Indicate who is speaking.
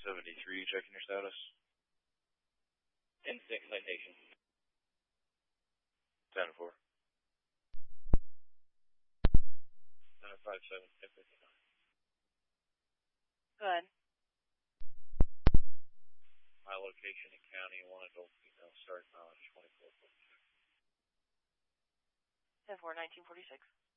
Speaker 1: 73, checking your status.
Speaker 2: 10-6 citation.
Speaker 1: 10-4.
Speaker 2: 957, 1059.
Speaker 3: Good.
Speaker 2: My location in county, 1 adult female, start mileage 24.
Speaker 3: 10-4, 1946.